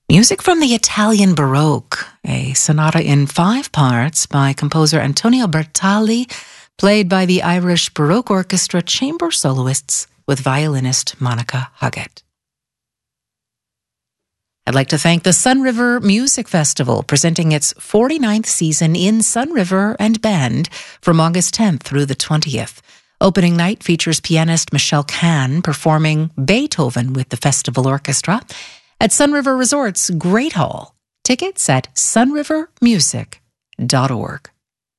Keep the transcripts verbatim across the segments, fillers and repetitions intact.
Music from the Italian Baroque, a sonata in five parts by composer Antonio Bertali, played by the Irish Baroque Orchestra chamber soloists with violinist Monica Huggett. I'd like to thank the Sun River Music Festival, presenting its forty-ninth season in Sun River and Bend from August tenth through the twentieth. Opening night features pianist Michelle Kahn performing Beethoven with the festival orchestra at Sun River Resort's Great Hall. Tickets at sunriver music dot org.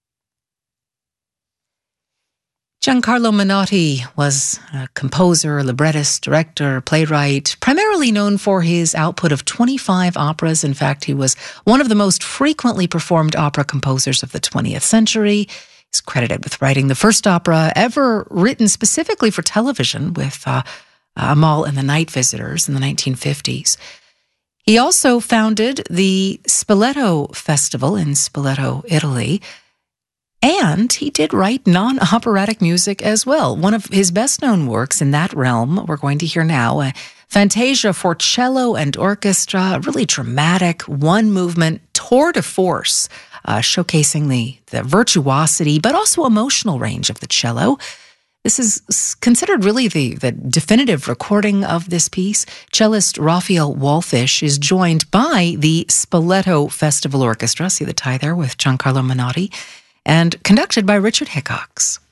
Giancarlo Menotti was a composer, librettist, director, playwright, primarily known for his output of twenty-five operas. In fact, he was one of the most frequently performed opera composers of the twentieth century. He's credited with writing the first opera ever written specifically for television with uh, Amal and the Night Visitors in the nineteen fifties. He also founded the Spoleto Festival in Spoleto, Italy, and he did write non-operatic music as well. One of his best-known works in that realm we're going to hear now, a Fantasia for cello and orchestra, a really dramatic one-movement tour de force, uh, showcasing the, the virtuosity but also emotional range of the cello. This is considered really the, the definitive recording of this piece. Cellist Raphael Wallfisch is joined by the Spoleto Festival Orchestra, see the tie there with Giancarlo Menotti, and conducted by Richard Hickox.